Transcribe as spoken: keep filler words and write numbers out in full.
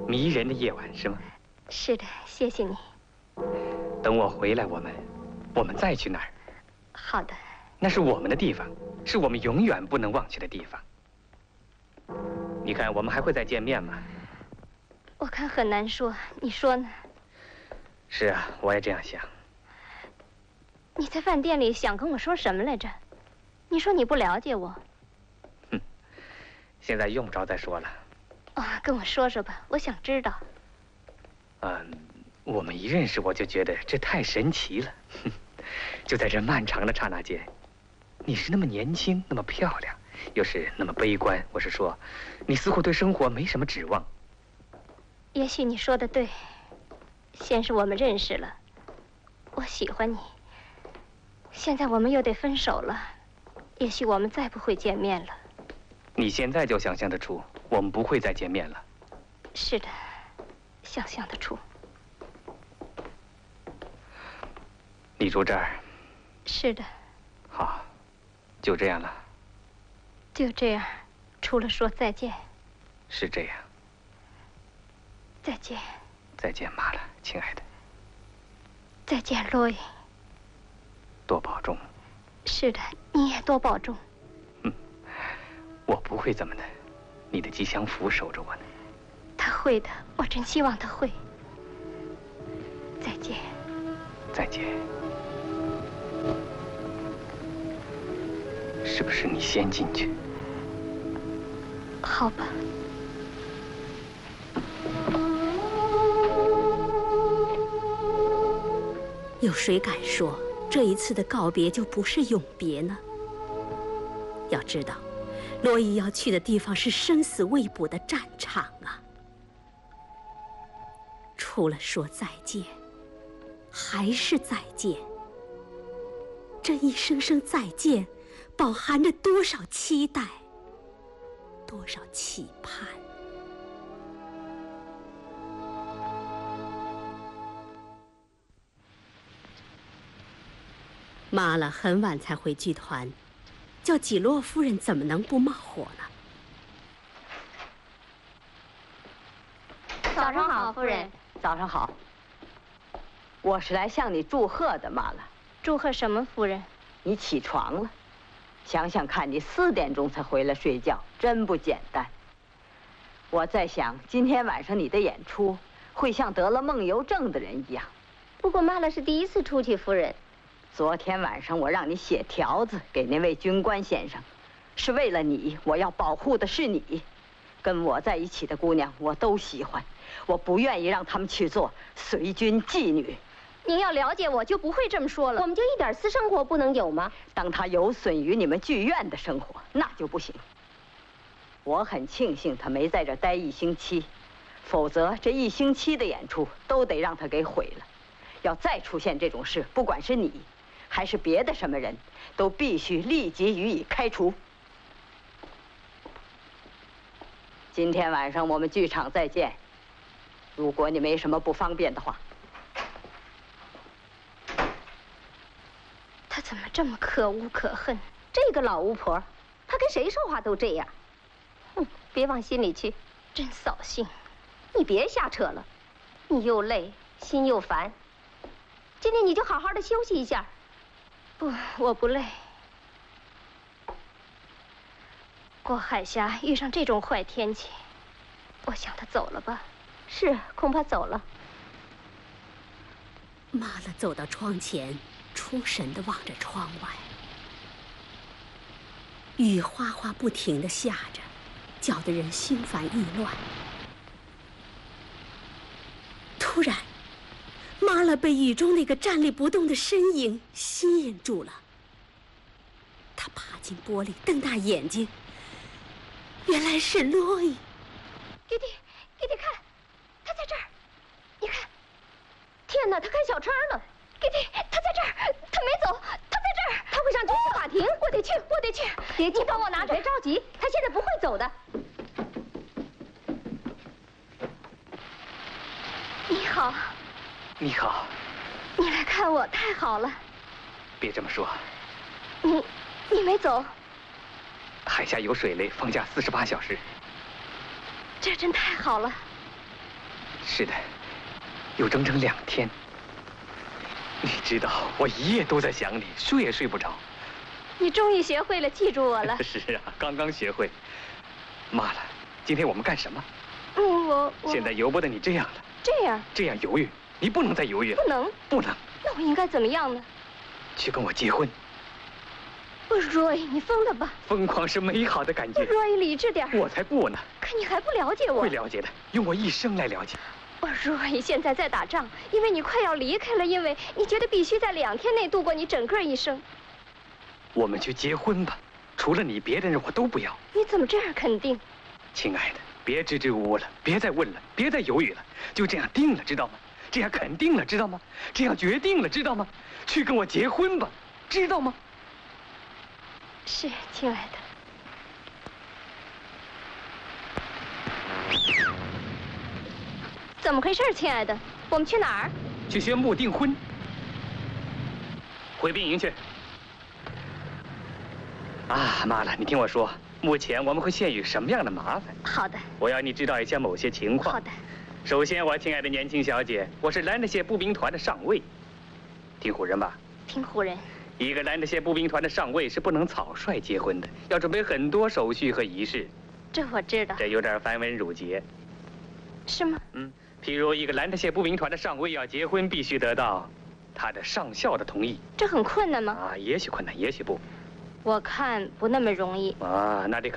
迷人的夜晚，是吗？ 是的，谢谢你。 等我回来，我们，我们再去那儿。 好的。 那是我们的地方，是我们永远不能忘却的地方。你看，我们还会再见面吗？ 我看很难说，你说呢？ 是啊，我也这样想。 你在饭店里想跟我说什么来着？你说你不了解我。 哼，现在用不着再说了。 哦，跟我说说吧，我想知道。 嗯，我们一认识我就觉得这太神奇了。就在这漫长的刹那间，你是那么年轻，那么漂亮，又是那么悲观。我是说，你似乎对生活没什么指望。 也许你说的对，先是我们认识了，我喜欢你。现在我们又得分手了，也许我们再不会见面了。 你现在就想象得出，我们不会再见面了。 是的，想象得出。 你住这儿？ 是的。 好，就这样了。 就这样，除了说再见。 是这样。 再见。 再见，玛拉，亲爱的。 再见，洛伊。 多保重。 是的，你也多保重。 嗯，我不会怎么的，你的吉祥符守着我呢。 他会的，我真希望他会。再见。 再见。是不是你先进去？ 好吧。 有谁敢说这一次的告别就不是永别呢？要知道，罗伊要去的地方是生死未卜的战场啊！除了说再见，还是再见。这一声声再见，饱含着多少期待，多少期盼。玛拉很晚才回剧团，叫几洛夫人怎么能不冒火呢？ 早上好，夫人。早上好。我是来向你祝贺的，玛拉。 祝贺什么，夫人？ 你起床了。想想看，你四点钟才回来睡觉，真不简单。我在想，今天晚上你的演出会像得了梦游症的人一样。 不过玛拉是第一次出去，夫人。 昨天晚上我让你写条子给那位军官先生，是为了你，我要保护的是你。跟我在一起的姑娘我都喜欢，我不愿意让他们去做随军妓女。 您要了解我，就不会这么说了。我们就一点私生活不能有吗？ 当它有损于你们剧院的生活，那就不行。我很庆幸他没在这待一星期，否则这一星期的演出都得让他给毁了。要再出现这种事，不管是你还是别的什么人，都必须立即予以开除。今天晚上我们剧场再见，如果你没什么不方便的话。 他怎么这么可恶可恨？ 这个老巫婆，她跟谁说话都这样。 哼，别往心里去，真扫兴。 你别瞎扯了， 你又累，心又烦。 今天你就好好的休息一下。 不，我不累。过海峡遇上这种坏天气，我想他走了吧？ 是，恐怕走了。 玛拉走到窗前，出神地望着窗外，雨哗哗不停地下着，搅得人心烦意乱。突然，玛拉被雨中那个站立不动的身影吸引住了。她爬进玻璃，瞪大眼睛，原来是洛伊。 弟弟，弟弟看，他在这儿，你看，天哪，他开小差了。弟弟，他在这儿，他没走，他在这儿，他会上军事法庭，我得去，我得去。别急，你帮我拿着，别着急，他现在不会走的。 你好。 你好。 你来看我，太好了。 别这么说。 你，你没走。 海下有水雷，放假四十八小时。 这真太好了。 是的，有整整两天。你知道，我一夜都在想你，睡也睡不着。 你终于学会了记住我了。 是啊，刚刚学会。妈了，今天我们干什么？ 嗯，我我现在由不得你这样了。 这样？ 这样犹豫，你不能再犹豫了。 不能， 不能。 那我应该怎么样呢？ 去跟我结婚。 不 ，Roy， 你疯了吧？ 疯狂是美好的感觉。 Roy， 理智点。 我才不呢。 可你还不了解我。 会了解的，用我一生来了解。 我 Roy 现在在打仗，因为你快要离开了，因为你觉得必须在两天内度过你整个一生。 我们去结婚吧，除了你，别的人我都不要。 你怎么这样肯定？ 亲爱的，别支支吾吾了，别再问了，别再犹豫了，就这样定了，知道吗？这样肯定了，知道吗？这样决定了，知道吗？去跟我结婚吧，知道吗？ 是，亲爱的。怎么回事，亲爱的？我们去哪儿？ 去宣布订婚。回兵营去。啊，妈了，你听我说，目前我们会陷于什么样的麻烦？ 好的。 我要你知道一下某些情况。 好的。 首先，我亲爱的年轻小姐，我是兰德谢步兵团的上尉。听唬人吧？ 听唬人。 一个兰德谢步兵团的上尉是不能草率结婚的，要准备很多手续和仪式。 这我知道。 这有点繁文缛节。 是吗？ 嗯。譬如一个兰德谢步兵团的上尉要结婚，必须得到他的上校的同意。 这很困难吗？ 啊，也许困难，也许不。 我看不那么容易。 啊，那得看。